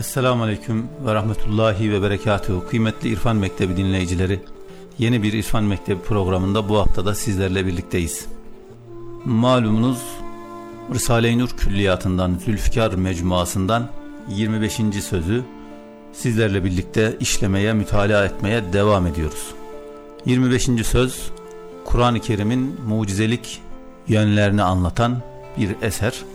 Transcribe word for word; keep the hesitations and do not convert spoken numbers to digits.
Esselamu Aleyküm ve Rahmetullahi ve Berekatuhu. Kıymetli İrfan Mektebi dinleyicileri, yeni bir İrfan Mektebi programında bu haftada sizlerle birlikteyiz. Malumunuz Risale-i Nur Külliyatı'ndan, Zülfikar Mecmuası'ndan yirmi beşinci sözü sizlerle birlikte işlemeye, mütalaa etmeye devam ediyoruz. yirmi beşinci söz, Kur'an-ı Kerim'in mucizelik yönlerini anlatan bir eser.